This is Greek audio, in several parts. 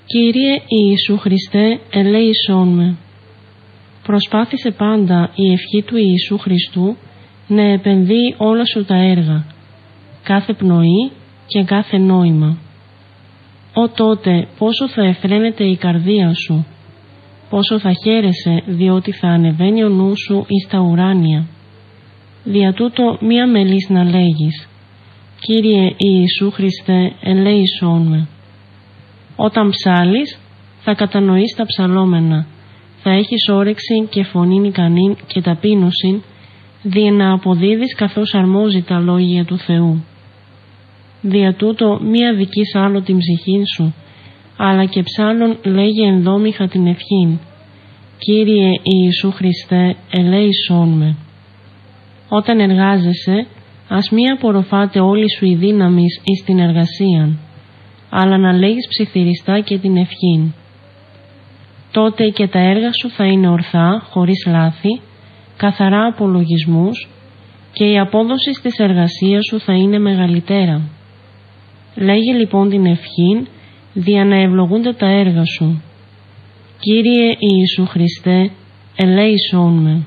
Κύριε Ιησού Χριστέ, ελέησόν με. Προσπάθησε πάντα η ευχή του Ιησού Χριστού να επενδύει όλα σου τα έργα, κάθε πνοή και κάθε νόημα. Ω τότε πόσο θα εφραίνεται η καρδία σου, πόσο θα χαίρεσαι διότι θα ανεβαίνει ο νους σου εις τα ουράνια. Δια τούτο μία μελής να λέγεις, Κύριε Ιησού Χριστέ, ελέησόν με. Όταν ψάλεις θα κατανοείς τα ψαλόμενα, θα έχεις όρεξη και φωνήν ικανήν και ταπείνωσιν, δι' να αποδίδεις καθώς αρμόζει τα λόγια του Θεού. Δια τούτο μη αδικείς άλλο την ψυχήν σου, αλλά και ψάλλον λέγε ενδόμηχα την ευχήν, Κύριε Ιησού Χριστέ, ελέησόν με. Όταν εργάζεσαι, ας μη απορροφάτε όλη σου η δύναμις εις την εργασίαν, αλλά να λέγεις ψιθυριστά και την ευχήν. Τότε και τα έργα σου θα είναι ορθά, χωρίς λάθη, καθαρά απολογισμούς και η απόδοση της εργασίας σου θα είναι μεγαλύτερα. Λέγε λοιπόν την ευχήν, δια να ευλογούνται τα έργα σου. Κύριε Ιησού Χριστέ, ελέησόν με.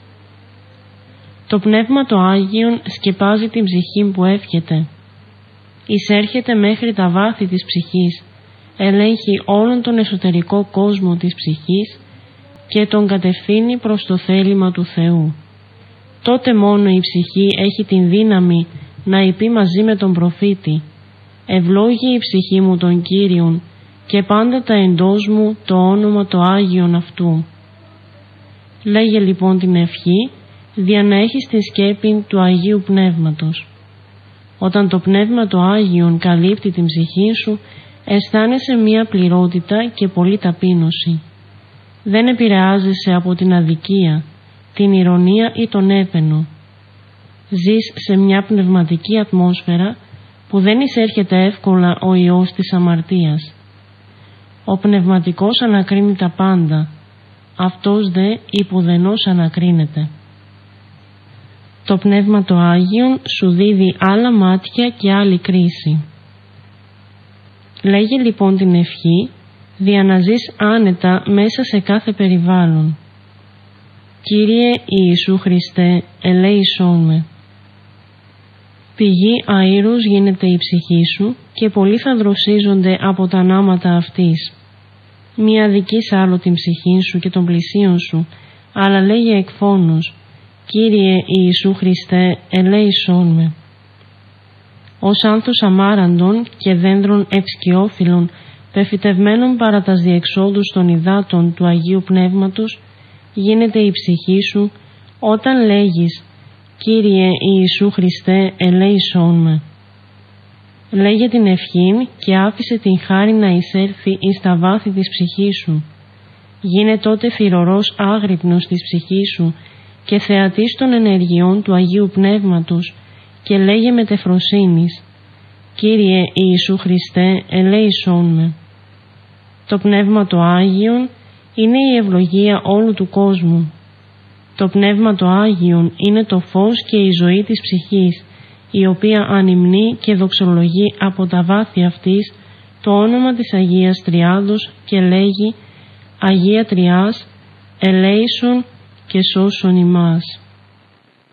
Το Πνεύμα το Άγιον σκεπάζει την ψυχή που εύχεται. Εισέρχεται μέχρι τα βάθη της ψυχής, ελέγχει όλον τον εσωτερικό κόσμο της ψυχής και τον κατευθύνει προς το θέλημα του Θεού. Τότε μόνο η ψυχή έχει την δύναμη να υπεί μαζί με τον προφήτη, ευλόγει η ψυχή μου τον Κύριον και πάντα τα εντός μου το όνομα το Άγιον αυτού. Λέγε λοιπόν την ευχή, δια να έχεις τη σκέπη του Αγίου Πνεύματος. Όταν το Πνεύμα το Άγιον καλύπτει την ψυχή σου, αισθάνεσαι μία πληρότητα και πολλή ταπείνωση. Δεν επηρεάζεσαι από την αδικία, την ηρωνία ή τον έπαινο. Ζεις σε μια πνευματική ατμόσφαιρα που δεν εισέρχεται εύκολα ο ιός της αμαρτίας. Ο πνευματικός ανακρίνει τα πάντα, αυτός δε υπουδενός ανακρίνεται. Το Πνεύμα το Άγιον σου δίδει άλλα μάτια και άλλη κρίση. Λέγε λοιπόν την ευχή, δια να ζεις άνετα μέσα σε κάθε περιβάλλον. Κύριε Ιησού Χριστέ, ελέησόν με. Πηγή αήρους γίνεται η ψυχή σου και πολλοί θα δροσίζονται από τα νάματα αυτής. Μη αδικείς άλλο την ψυχή σου και των πλησίων σου, αλλά λέγε εκφώνως, Κύριε Ιησού Χριστέ, ελέησόν με. Ως άνθος αμάραντων και δένδρων ευσκιόφυλλων, πεφυτευμένων παρά τας διεξόδους των υδάτων του Αγίου Πνεύματος, γίνεται η ψυχή σου όταν λέγεις, Κύριε Ιησού Χριστέ, ελέησόν με. Λέγε την ευχήν και άφησε την χάρη να εισέλθει εις τα βάθη της ψυχής σου. Γίνε τότε θυρωρός άγρυπνος της ψυχής σου και θεατής των ενεργειών του Αγίου Πνεύματος και λέγε με τεφροσύνης, Κύριε Ιησού Χριστέ, ελέησόν με. Το Πνεύμα το Άγιον είναι η ευλογία όλου του κόσμου. Το Πνεύμα το Άγιον είναι το φως και η ζωή της ψυχής, η οποία ανυμνεί και δοξολογεί από τα βάθη αυτής το όνομα της Αγίας Τριάδος και λέγει, Αγία Τριάς, ελέησον και σώσον ημάς.